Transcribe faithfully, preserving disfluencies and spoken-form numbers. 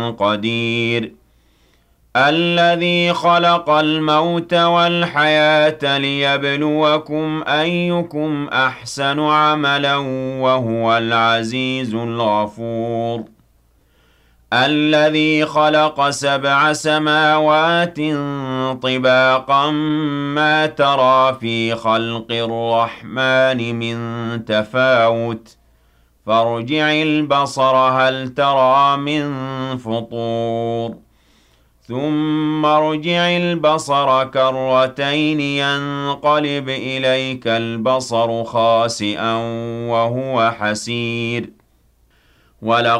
قدير الذي خلق الموت والحياة ليبلوكم أيكم أحسن عملا وهو العزيز الغفور الذي خلق سبع سماوات طباقا ما ترى في خلق الرحمن من تفاوت فارجع البصر هل ترى من فطور ثم ارجع البصر كرتين ينقلب إليك البصر خاسئا وهو حسير ولقد